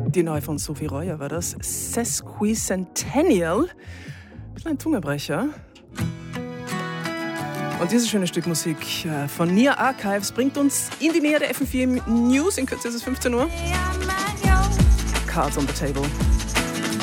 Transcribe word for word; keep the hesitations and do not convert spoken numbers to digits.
Die neue von Sophie Reuer war das. Sesquicentennial. Bisschen ein Zungebrecher. Und dieses schöne Stück Musik von Nia Archives bringt uns in die Nähe der F M vier News. In Kürze ist es fünfzehn Uhr. Cards on the Table.